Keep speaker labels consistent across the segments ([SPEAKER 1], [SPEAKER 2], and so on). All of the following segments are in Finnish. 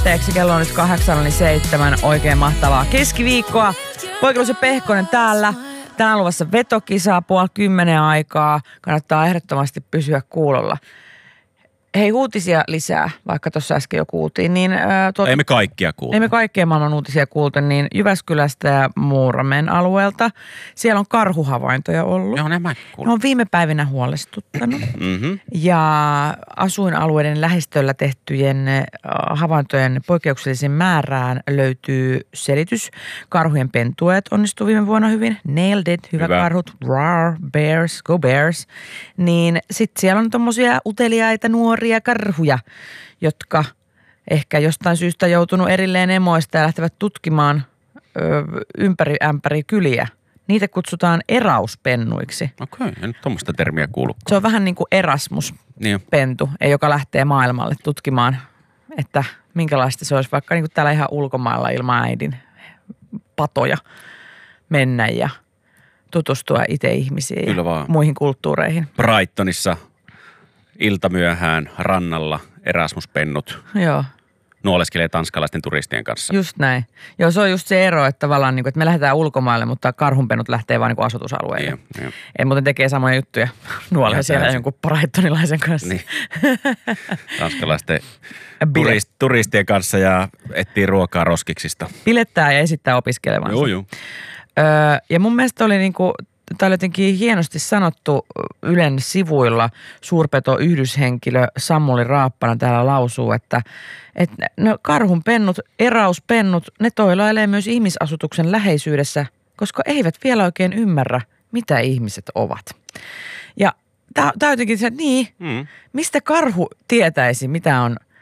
[SPEAKER 1] anteeksi, kello on nyt 8:07. Oikein mahtavaa keskiviikkoa. Poikelus ja Pehkonen täällä. Tänään luvassa vetokisaa 9:30 aikaa. Kannattaa ehdottomasti pysyä kuulolla. Hei, uutisia lisää, vaikka tuossa äsken jo kuultiin. Niin,
[SPEAKER 2] ei me kaikkia kuulta.
[SPEAKER 1] Ei me kaikkia maailman uutisia kuulta, niin Jyväskylästä ja Muuramen alueelta. Siellä on karhuhavaintoja ollut.
[SPEAKER 2] Joo, nämä kuuluu.
[SPEAKER 1] Ne on viime päivinä huolestuttanut. Ja asuinalueiden lähestöllä tehtyjen havaintojen poikkeuksellisen määrään löytyy selitys. Karhujen pentueet onnistuu viime vuonna hyvin. Nailed it, hyvä karhut. Rawr, bears, go bears. Niin sit siellä on tommosia uteliaita nuoria karhuja, jotka ehkä jostain syystä joutunut erilleen emoista ja lähtevät tutkimaan ympäri ämpäri kyliä. Niitä kutsutaan erauspennuiksi.
[SPEAKER 2] Okei, en nyt tuommoista termiä kuulu.
[SPEAKER 1] Se on vähän niin kuin Erasmus-pentu, joka lähtee maailmalle tutkimaan, että minkälaista se olisi vaikka niin kuin täällä ihan ulkomailla ilman äidin patoja mennä ja tutustua itse ihmisiin ja muihin kulttuureihin.
[SPEAKER 2] Brightonissa iltamyöhään rannalla Erasmus-pennut.
[SPEAKER 1] Joo.
[SPEAKER 2] Nuoleskelee tanskalaisten turistien kanssa.
[SPEAKER 1] Just näin. Joo, se on just se ero, että tavallaan niin kuin, että me lähdetään ulkomaille, mutta karhunpennut lähtee vaan niin kuin asutusalueelle. Joo. En muuten tekee samoja juttuja nuolee siellä jonkun brightonilaisen kanssa. Niin.
[SPEAKER 2] Tanskalaisten turistien kanssa ja etsii ruokaa roskiksista. Pilettää
[SPEAKER 1] ja esittää opiskelevansa.
[SPEAKER 2] Joo.
[SPEAKER 1] Ja mun mielestä oli niin kuin, tämä oli jotenkin hienosti sanottu Ylen sivuilla. Suurpeto-yhdyshenkilö Samuli Raappana täällä lausuu, että no karhunpennut, erauspennut, ne toilailee myös ihmisasutuksen läheisyydessä, koska eivät vielä oikein ymmärrä, mitä ihmiset ovat. Ja tämä jotenkin se, mistä karhu tietäisi, mikä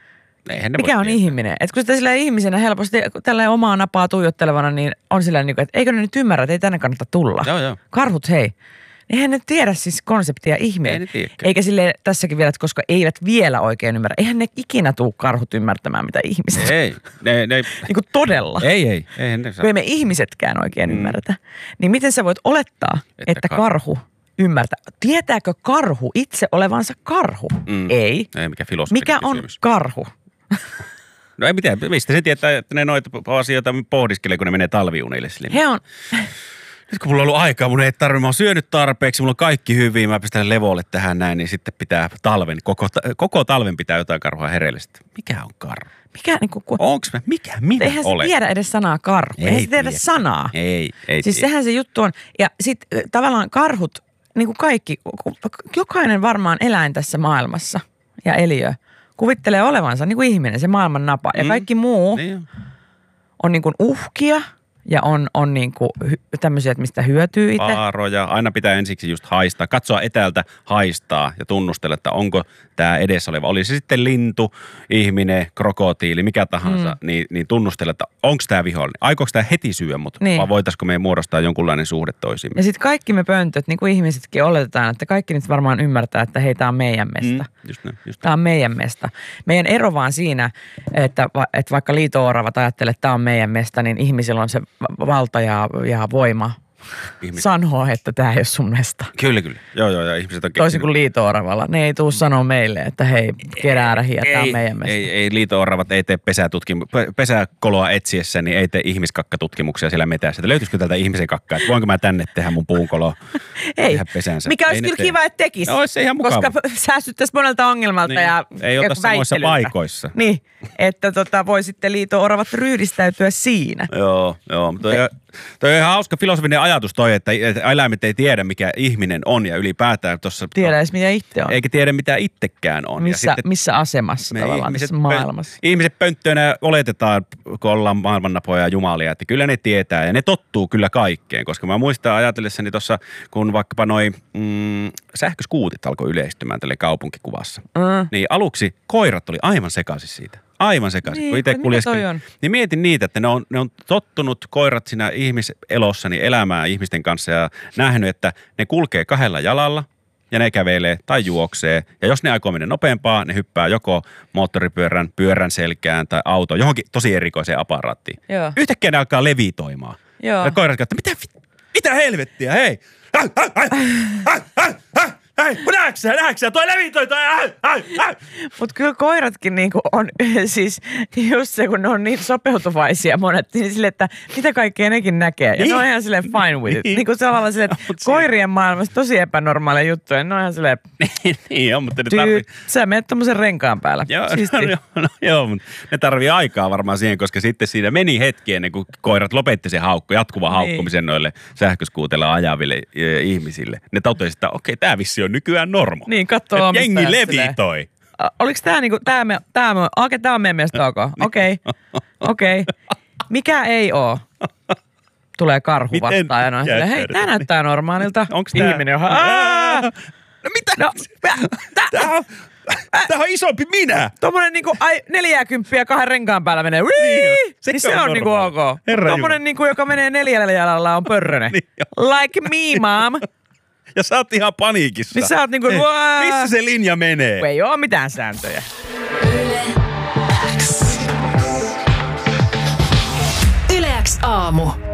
[SPEAKER 1] on ihminen? Että kun sitä sillä ihmisenä helposti tällä omaa napaa tuijottelevana, niin on sillä niin kuin, että eikö ne nyt ymmärrä, että ei tänne kannata tulla.
[SPEAKER 2] Joo.
[SPEAKER 1] Karhut, hei. Eihän ne tiedä siis konseptia ihminen. Eikä sille tässäkin vielä, että koska eivät vielä oikein ymmärrä. Eihän ne ikinä tule karhut ymmärtämään, mitä ihmiset.
[SPEAKER 2] Ei. Ne.
[SPEAKER 1] Niin kuin todella.
[SPEAKER 2] Ei. Kun
[SPEAKER 1] ei me ihmisetkään oikein ymmärretä. Niin miten sä voit olettaa, että karhu ymmärtää? Tietääkö karhu itse olevansa karhu? Ei.
[SPEAKER 2] Ei, mikä filosofinen
[SPEAKER 1] Mikä on
[SPEAKER 2] kysymys.
[SPEAKER 1] Karhu?
[SPEAKER 2] No ei mitään. Mistä se tietää, että ne noita asioita pohdiskelee, kun ne menee talviunille sille?
[SPEAKER 1] He on.
[SPEAKER 2] Nyt kun mulla on ollut aikaa, mun ei tarvitse, mä oon syönyt tarpeeksi, mulla on kaikki hyvin, mä pistän levolle tähän näin, niin sitten pitää koko talven pitää jotain karhua hereille. Mikä on karhu?
[SPEAKER 1] Mikä niinku
[SPEAKER 2] onks mä? Minä
[SPEAKER 1] eihän
[SPEAKER 2] olen?
[SPEAKER 1] se tiedä edes sanaa karhu. Eihän se tiedä sanaa.
[SPEAKER 2] Ei
[SPEAKER 1] siis sehän se juttu on. Ja sit tavallaan karhut, niin kuin kaikki, jokainen varmaan eläin tässä maailmassa ja eliö kuvittelee olevansa niin kuin ihminen, se maailman napa. Ja kaikki muu on niin kuin uhkia ja on niin kuin tämmöisiä, että mistä hyötyy itse.
[SPEAKER 2] Vaaroja. Aina pitää ensiksi just haistaa, katsoa etäältä, haistaa ja tunnustella, että onko tämä edessä oleva. Oli se sitten lintu, ihminen, krokotiili, mikä tahansa, niin tunnustella, että onko tämä vihollinen. Aikooko tämä heti syö mut, vai voitaisiko me muodostaa jonkunlainen suhde toisimme.
[SPEAKER 1] Ja sitten kaikki me pöntöt, niin kuin ihmisetkin oletetaan, että kaikki nyt varmaan ymmärtää, että hei, tämä on meidän mesta. Tämä on meidän mesta. Meidän ero vaan siinä, että vaikka liito-oravat ajattelee, että tämä on meidän mesta, niin ihmisillä on se valta ja voima sanoo, että tämä ei ole sun mesta.
[SPEAKER 2] Kyllä. Joo, ja ihmiset on
[SPEAKER 1] toisin kuin liito-oravalla. Ne ei tule sanoa meille, että hei, keräärähiä, tämä on meidän mesta.
[SPEAKER 2] Ei liito-oravat ei tee pesäkoloa etsiessä, niin ei tee ihmiskakkatutkimuksia siellä metässä. Löytyisikö täältä ihmisen kakkaa, että voinko mä tänne tehdä mun puunkoloa?
[SPEAKER 1] Ei, mikä olisi kyllä kiva, että tekisi.
[SPEAKER 2] No, olisi se ihan mukava.
[SPEAKER 1] Koska säästyttäisiin monelta ongelmalta
[SPEAKER 2] niin,
[SPEAKER 1] ja
[SPEAKER 2] ei ota samoissa paikoissa.
[SPEAKER 1] Niin, että voi sitten liito-oravat ryhdistäytyä siinä.
[SPEAKER 2] Joo, toi on ihan hauska filosofinen ajatus toi, että eläimet ei tiedä, mikä ihminen on ja ylipäätään tuossa.
[SPEAKER 1] Tiedä edes, mitä itse on.
[SPEAKER 2] Eikä tiedä, mitä itsekään on.
[SPEAKER 1] Missä asemassa tavallaan tässä maailmassa.
[SPEAKER 2] Ihmiset pönttöönä oletetaan, kun ollaan maailmannapoja ja jumalia, että kyllä ne tietää ja ne tottuu kyllä kaikkeen. Koska mä muistan ajatellessani tuossa, kun vaikkapa noi sähköskuutit alkoi yleistymään tälle kaupunkikuvassa. Niin aluksi koirat oli aivan sekaisin siitä. Aivan sekaisin,
[SPEAKER 1] niin,
[SPEAKER 2] kun itse kuljeskelin. Niin mietin niitä, että ne on tottunut koirat siinä ihmiselossa niin elämään ihmisten kanssa ja nähnyt, että ne kulkee kahdella jalalla ja ne kävelee tai juoksee. Ja jos ne aikoo mennä nopeampaa, ne hyppää joko pyörän selkään tai auto johonkin tosi erikoiseen aparaattiin.
[SPEAKER 1] Joo.
[SPEAKER 2] Yhtäkkiä ne alkaa levitoimaan. Joo. Ja koirat katsoo, mitä helvettiä, hei! näetkö toi levi toi.
[SPEAKER 1] Mutta kyllä koiratkin niinku on siis just se, kun ne on niin sopeutuvaisia monet, niin sille, että mitä kaikkea nekin näkee. Ja ne on ihan silleen fine with it. Niin kuin sellainen silleen, että koirien maailmassa tosi epänormaalia juttuja. Ne on ihan silleen,
[SPEAKER 2] niin on, mutta ne tarvii...
[SPEAKER 1] Sä menet tommosen renkaan päällä.
[SPEAKER 2] Joo, mutta ne tarvii aikaa varmaan siihen, koska sitten siinä meni hetki ennen kuin koirat lopetti sen jatkuvan haukkumisen noille sähköskuutella ajaville ihmisille. Ne totesivat, että okei, tää vissi on nykyään normo.
[SPEAKER 1] Niin, katsoo omistaan.
[SPEAKER 2] Jengi levitoi.
[SPEAKER 1] Oliko tää niinku, tää on meidän mielestä ok. Okei. Mikä ei oo? Tulee karhu vastaan ja noin silleen, hei, tää näyttää normaalilta.
[SPEAKER 2] Onks tää?
[SPEAKER 1] Ihminen on,
[SPEAKER 2] no mitä? Tää on isompi minä.
[SPEAKER 1] Tommonen niinku 40 kahden renkaan päällä menee. Niin se on niinku ok. Tommonen niinku, joka menee 4 jalalla on pörrönen. Niin like me, mom.
[SPEAKER 2] Ja sä oot ihan paniikissa.
[SPEAKER 1] Niin sä oot niinku,
[SPEAKER 2] missä se linja menee?
[SPEAKER 1] Ei oo mitään sääntöjä.
[SPEAKER 3] Yle X aamu.